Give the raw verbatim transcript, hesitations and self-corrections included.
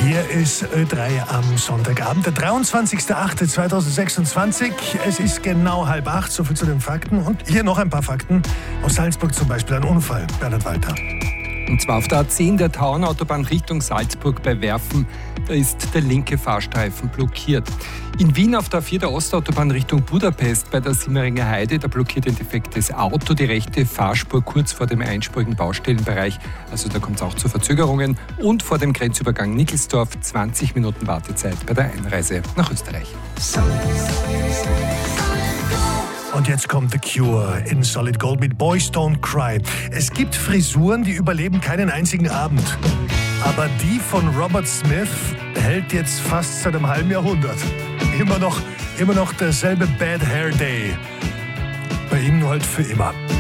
Hier ist Ö drei am Sonntagabend, der dreiundzwanzigster achter zweitausendsechsundzwanzig. Es ist genau halb acht, so viel zu den Fakten. Und hier noch ein paar Fakten. Aus Salzburg zum Beispiel ein Unfall. Bernhard Walter. Und zwar auf der A zehn der Tauernautobahn Richtung Salzburg bei Werfen. Da ist der linke Fahrstreifen blockiert. In Wien auf der A vier der Ostautobahn Richtung Budapest bei der Simmeringer Heide, da blockiert ein defektes Auto die rechte Fahrspur kurz vor dem einspurigen Baustellenbereich. Also da kommt es auch zu Verzögerungen. Und vor dem Grenzübergang Nickelsdorf zwanzig Minuten Wartezeit bei der Einreise nach Österreich. Und jetzt kommt The Cure in Solid Gold mit Boys Don't Cry. Es gibt Frisuren, die überleben keinen einzigen Abend. Aber die von Robert Smith hält jetzt fast seit einem halben Jahrhundert. Immer noch, immer noch derselbe Bad Hair Day. Bei ihm nur halt für immer.